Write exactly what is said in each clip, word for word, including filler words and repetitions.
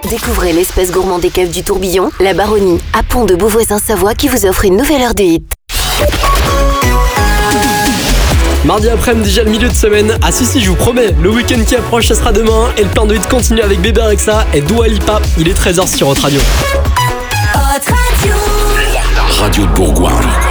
Découvrez l'espèce gourmand des caves du Tourbillon, la Baronnie, à Pont de Beauvoisin-Savoie qui vous offre une nouvelle heure de hit. Mardi après-midi, déjà le milieu de semaine. Ah si si, je vous promets, le week-end qui approche, ça sera demain. Et le plan de hit continue avec Bébé Rexha et Dua Lipa. Il est treize heures sur Hot Radio. Hot Radio. La radio de Bourgoin.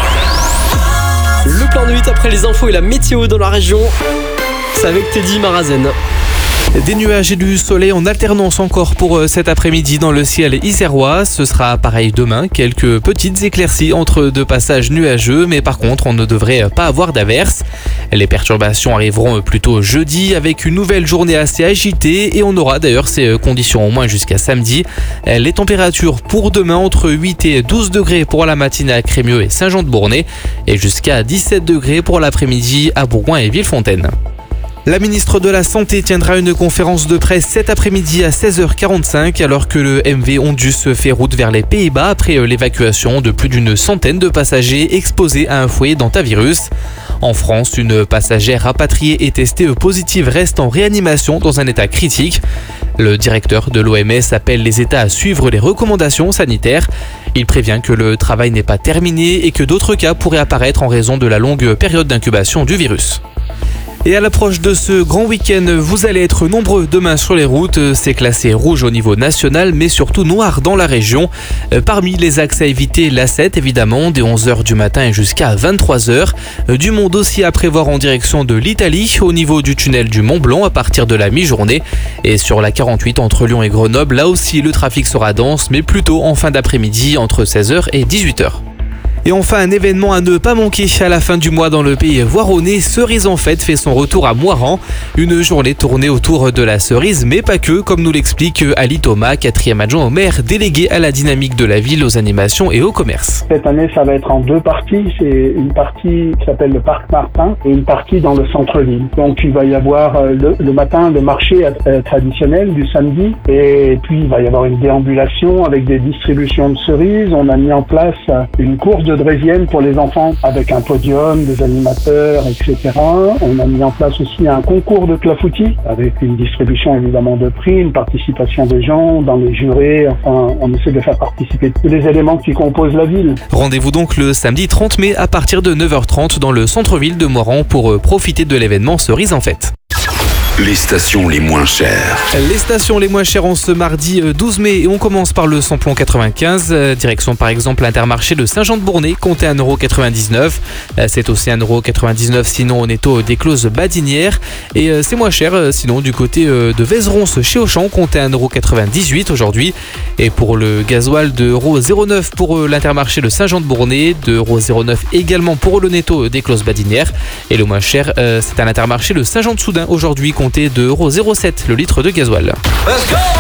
Le plan de hit après les infos et la météo dans la région, c'est avec Teddy Marazen. Des nuages et du soleil en alternance encore pour cet après-midi dans le ciel isérois. Ce sera pareil demain, quelques petites éclaircies entre deux passages nuageux, mais par contre on ne devrait pas avoir d'averses. Les perturbations arriveront plutôt jeudi avec une nouvelle journée assez agitée et on aura d'ailleurs ces conditions au moins jusqu'à samedi. Les températures pour demain entre huit et douze degrés pour la matinée à Crémieux et Saint-Jean-de-Bournay et jusqu'à dix-sept degrés pour l'après-midi à Bourgoin et Villefontaine. La ministre de la Santé tiendra une conférence de presse cet après-midi à seize heures quarante-cinq alors que le M V Ondus fait route vers les Pays-Bas après l'évacuation de plus d'une centaine de passagers exposés à un foyer d'hantavirus. En France, une passagère rapatriée et testée positive reste en réanimation dans un état critique. Le directeur de l'O M S appelle les États à suivre les recommandations sanitaires. Il prévient que le travail n'est pas terminé et que d'autres cas pourraient apparaître en raison de la longue période d'incubation du virus. Et à l'approche de ce grand week-end, vous allez être nombreux demain sur les routes. C'est classé rouge au niveau national, mais surtout noir dans la région. Parmi les axes à éviter, l'A sept évidemment, dès onze heures du matin et jusqu'à vingt-trois heures. Du monde aussi à prévoir en direction de l'Italie, au niveau du tunnel du Mont Blanc à partir de la mi-journée. Et sur la quarante-huit entre Lyon et Grenoble, là aussi le trafic sera dense, mais plutôt en fin d'après-midi entre seize heures et dix-huit heures. Et enfin, un événement à ne pas manquer à la fin du mois dans le pays voironnais. Cerise en Fête fait son retour à Moirans. Une journée tournée autour de la cerise, mais pas que, comme nous l'explique Ali Thomas, quatrième adjoint au maire, délégué à la dynamique de la ville, aux animations et au commerce. Cette année, ça va être en deux parties. C'est une partie qui s'appelle le Parc Martin et une partie dans le centre-ville. Donc il va y avoir le, le matin le marché euh, traditionnel du samedi et puis il va y avoir une déambulation avec des distributions de cerises. On a mis en place une course de draisienne pour les enfants avec un podium, des animateurs, et cetera. On a mis en place aussi un concours de clafoutis avec une distribution évidemment de prix, une participation des gens dans les jurés. Enfin, on essaie de faire participer tous les éléments qui composent la ville. Rendez-vous donc le samedi trente mai à partir de neuf heures trente dans le centre-ville de Moirans pour profiter de l'événement Cerise en Fête. Les stations les moins chères. Les stations les moins chères en ce mardi douze mai et on commence par le samplon quatre-vingt-quinze. Direction par exemple l'Intermarché de Saint-Jean-de-Bournay, comptez un euro quatre-vingt-dix-neuf. C'est aussi un euro quatre-vingt-dix-neuf sinon on est au Déclose Badinière. Et c'est moins cher sinon du côté de Vézeron chez Auchan, comptez un euro quatre-vingt-dix-huit aujourd'hui. Et pour le gasoil de zéro virgule neuf pour l'Intermarché de Saint-Jean-de-Bournay, de zéro virgule neuf également pour le Netto Déclose Badinière. Et le moins cher c'est à l'Intermarché de Saint-Jean-de-Soudain aujourd'hui, comptez de zéro virgule zéro sept le litre de gasoil.